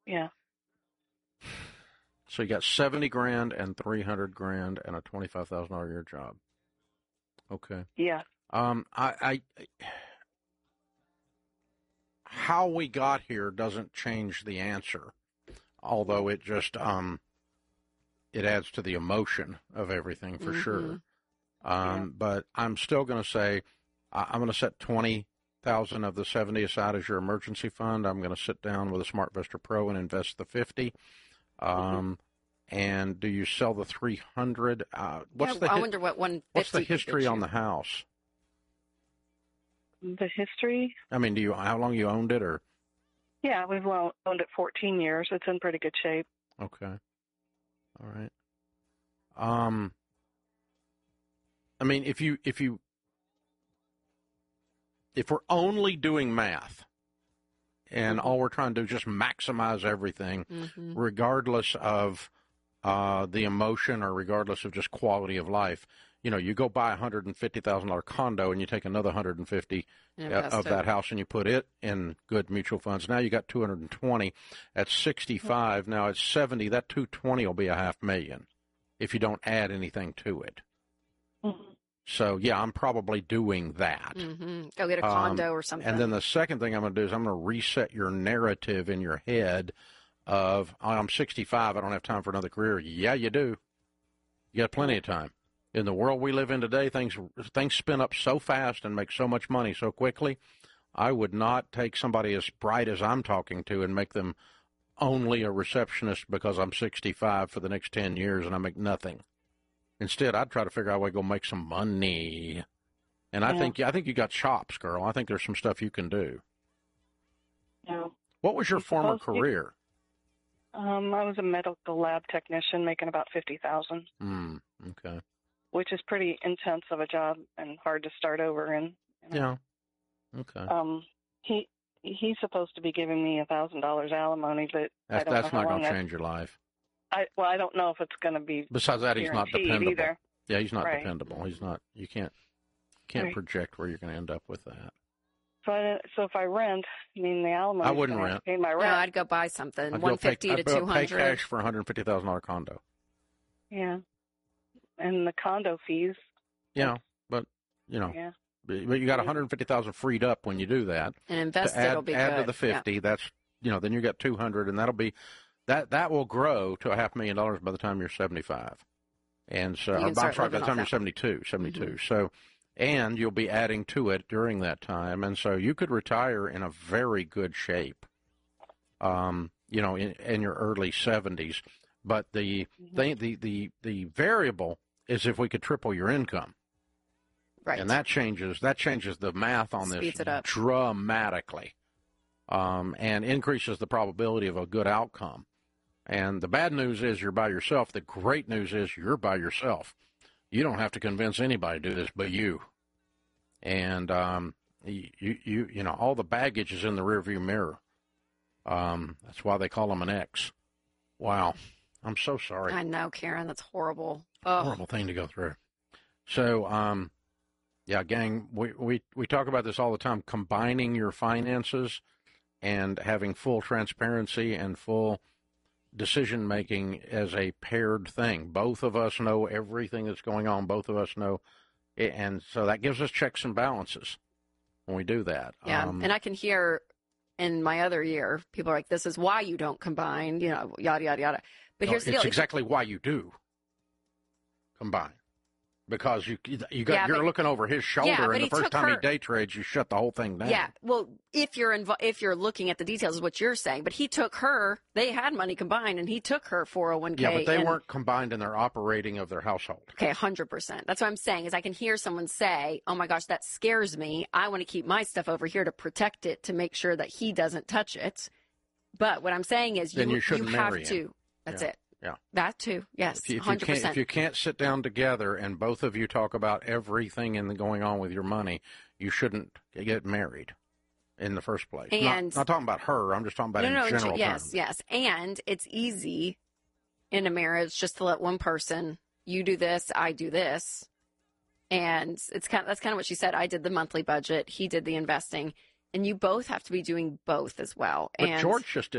Yeah. So you got 70 grand and 300 grand and a $25,000 a year job. Okay. Yeah. How we got here doesn't change the answer, although it just it adds to the emotion of everything for sure. But I'm still going to say I'm going to set 20,000 of the 70 aside as your emergency fund. I'm going to sit down with a SmartVestor Pro and invest the 50. And do you sell the 300? I wonder what 150. What's the history on the house? The history? I mean, how long you owned it, or? Yeah, we've owned it 14 years. It's in pretty good shape. Okay. All right. I mean, if we're only doing math and all we're trying to do is just maximize everything, regardless of the emotion or regardless of just quality of life, you go buy a $150,000 condo and you take another 150 of that house and you put it in good mutual funds. Now you got 220 at 65. Now at 70, that 220 will be $500,000 if you don't add anything to it. So yeah, I'm probably doing that. Go get a condo or something. And then the second thing I'm going to do is I'm going to reset your narrative in your head of, I'm 65, I don't have time for another career. Yeah, you do. You got plenty of time. In the world we live in today, things spin up so fast and make so much money so quickly. I would not take somebody as bright as I'm talking to and make them only a receptionist because I'm 65 for the next 10 years and I make nothing. Instead, I'd try to figure out a way to go make some money. And I think you got chops, girl. I think there's some stuff you can do. Yeah. What was your former career? I was a medical lab technician making about $50,000. Okay. Which is pretty intense of a job and hard to start over in. Yeah. Okay. He's supposed to be giving me $1,000 alimony, but that's not going to change your life. I don't know if it's going to be. Besides that, he's not dependable. Either. Yeah, he's not dependable. He's not. You can't project where you're going to end up with that. So if I rent, the alimony. I wouldn't rent. Pay my rent. No, I'd go buy something. 150 to 200. I'd pay cash for a $150,000 condo. Yeah, and the condo fees. Yeah, but Yeah. But you got $150,000 freed up when you do that. And invest it'll be add good. To the 50. Yeah. That's then you got 200, and that'll be that will grow to $500,000 by the time you're 75. And so, I'm sorry, by the time you're 72. So, and you'll be adding to it during that time, and so you could retire in a very good shape. In your early 70s. But the variable is if we could triple your income. Right. And that changes the math on this dramatically, and increases the probability of a good outcome. And the bad news is you're by yourself. The great news is you're by yourself. You don't have to convince anybody to do this but you. And you all the baggage is in the rearview mirror. That's why they call them an X. Wow. I'm so sorry. I know, Karen. That's horrible. Horrible thing to go through. So, yeah, gang, we talk about this all the time, combining your finances and having full transparency and full decision-making as a paired thing. Both of us know everything that's going on. Both of us know, and so that gives us checks and balances when we do that. Yeah, and I can hear in my other year, people are like, this is why you don't combine, yada, yada, yada. But here's the deal. It's exactly why you do combine. Because you're looking over his shoulder, and the first time he day trades, you shut the whole thing down. Yeah, well, if you're looking at the details is what you're saying, but he took her. They had money combined, and he took her 401k. Yeah, but they weren't combined in their operating of their household. Okay, 100%. That's what I'm saying. Is I can hear someone say, "Oh my gosh, that scares me. I want to keep my stuff over here to protect it, to make sure that he doesn't touch it." But what I'm saying is, you have to. That's it. Yeah. That too. Yes. 100%. If you can't sit down together and both of you talk about everything going on with your money, you shouldn't get married in the first place. And not talking about her. I'm just talking about in general terms. Yes. And it's easy in a marriage just to let one person, you do this, I do this. And that's kind of what she said. I did the monthly budget. He did the investing. And you both have to be doing both as well. But George just